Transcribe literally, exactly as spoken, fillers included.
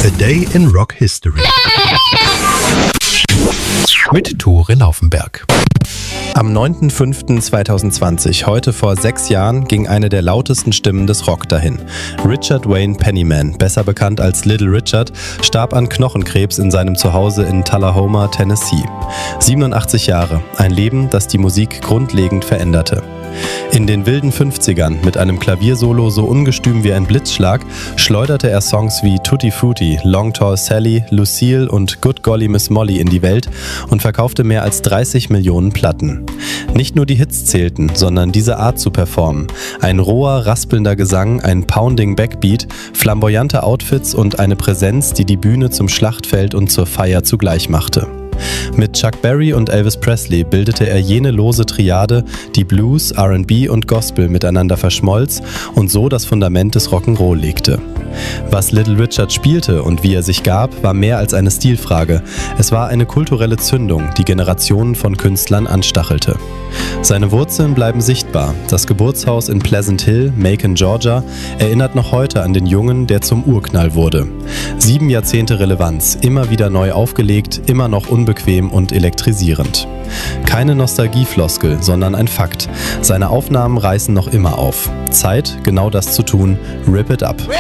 A Day in Rock History mit Tore Laufenberg. Am neunten fünften zweitausendzwanzig, heute vor sechs Jahren, ging eine der lautesten Stimmen des Rock dahin. Richard Wayne Penniman, besser bekannt als Little Richard, starb an Knochenkrebs in seinem Zuhause in Tullahoma, Tennessee. siebenundachtzig Jahre, ein Leben, das die Musik grundlegend veränderte. In den wilden fünfzigern, mit einem Klaviersolo so ungestüm wie ein Blitzschlag, schleuderte er Songs wie Tutti Frutti, Long Tall Sally, Lucille und Good Golly Miss Molly in die Welt und verkaufte mehr als dreißig Millionen Platten. Nicht nur die Hits zählten, sondern diese Art zu performen. Ein roher, raspelnder Gesang, ein pounding Backbeat, flamboyante Outfits und eine Präsenz, die die Bühne zum Schlachtfeld und zur Feier zugleich machte. Mit Chuck Berry und Elvis Presley bildete er jene lose Triade, die Blues, R and B und Gospel miteinander verschmolz und so das Fundament des Rock'n'Roll legte. Was Little Richard spielte und wie er sich gab, war mehr als eine Stilfrage. Es war eine kulturelle Zündung, die Generationen von Künstlern anstachelte. Seine Wurzeln bleiben sichtbar. Das Geburtshaus in Pleasant Hill, Macon, Georgia, erinnert noch heute an den Jungen, der zum Urknall wurde. Sieben Jahrzehnte Relevanz, immer wieder neu aufgelegt, immer noch unbequem und elektrisierend. Keine Nostalgiefloskel, sondern ein Fakt. Seine Aufnahmen reißen noch immer auf. Zeit, genau das zu tun. Rip it up.